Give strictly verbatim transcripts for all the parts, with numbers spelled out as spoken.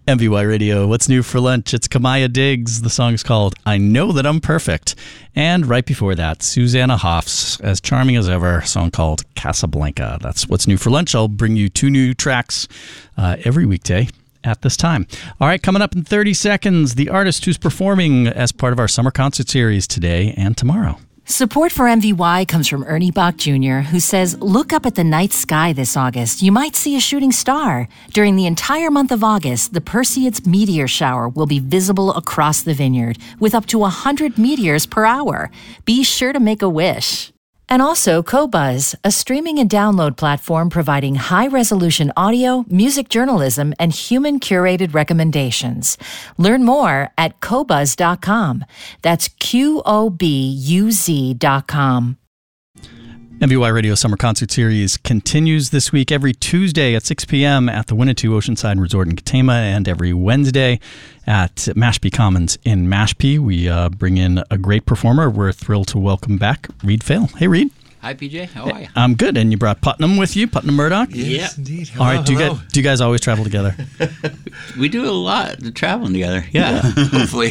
M V Y Radio, what's new for lunch? It's Kamaya Diggs. The song's called I Know That I'm Perfect. And right before that, Susanna Hoffs, as charming as ever, a song called Casablanca. That's what's new for lunch. I'll bring you two new tracks uh, every weekday at this time. All right, coming up in thirty seconds, the artist who's performing as part of our summer concert series today and tomorrow. Support for M V Y comes from Ernie Bach Junior, who says, look up at the night sky this August. You might see a shooting star. During the entire month of August, the Perseids meteor shower will be visible across the vineyard with up to one hundred meteors per hour. Be sure to make a wish. And also Qobuz, a streaming and download platform providing high-resolution audio, music journalism, and human-curated recommendations. Learn more at Qobuz dot com. That's Q O B U Z dot com. M V Y Radio Summer Concert Series continues this week every Tuesday at six p.m. at the Winnetou Oceanside Resort in Katama, and every Wednesday at Mashpee Commons in Mashpee. We uh, bring in a great performer. We're thrilled to welcome back Reed Fail. Hey, Reed. Hi, P J. How are you? I'm good. And you brought Putnam with you, Putnam Murdoch? Yes, yeah. indeed. Hello, All right. Do you, guys, do you guys always travel together? We do a lot of traveling together. Yeah, yeah. Hopefully.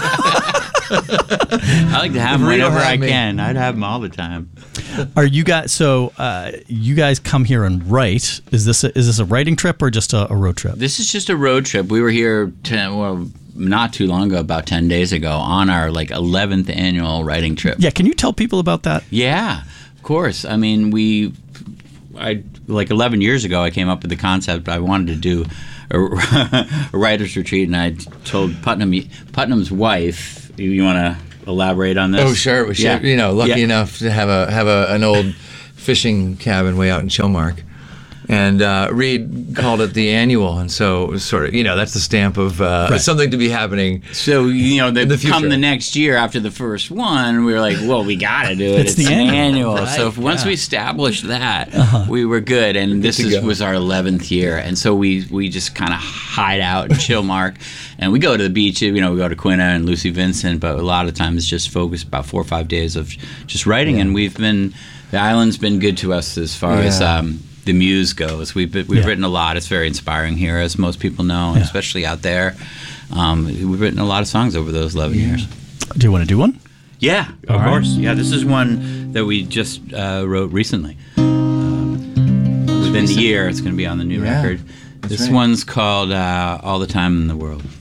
I like to have them whenever I me. can. I'd have them all the time. Are you guys, so uh, you guys come here and write. Is this a, is this a writing trip or just a, a road trip? This is just a road trip. We were here, ten, well, not too long ago, about ten days ago, on our like eleventh annual writing trip. Yeah, can you tell people about that? Yeah, of course. I mean, we, I like eleven years ago, I came up with the concept. I wanted to do a, a writer's retreat, and I told Putnam, Putnam's wife, you want to elaborate on this? Oh, sure. We should, yeah. You know, lucky yeah. enough to have a have a, an old fishing cabin way out in Chilmark. And uh, Reed called it the annual, and so it was sort of, you know, that's the stamp of uh, right. something to be happening. So, you know, the, in the future. Come the next year after the first one, we were like, well, we got to do it. It's, it's the an annual. annual. Right, so if, once yeah. we established that, uh-huh. we were good. And good this is, go. was our eleventh year. And so we, we just kind of hide out in Chilmark. And we go to the beach, you know, we go to Quina and Lucy Vincent, but a lot of times it's just focused about four or five days of just writing. Yeah. And we've been, the island's been good to us as far yeah. as um, the muse goes. We've we've yeah. written a lot. It's very inspiring here, as most people know, yeah. especially out there. Um, we've written a lot of songs over those eleven yeah. years. Do you want to do one? Yeah, of All course. Right. Yeah, this is one that we just uh, wrote recently. Uh, within the year, it's going to be on the new yeah, record. This right. one's called uh, All the Time in the World.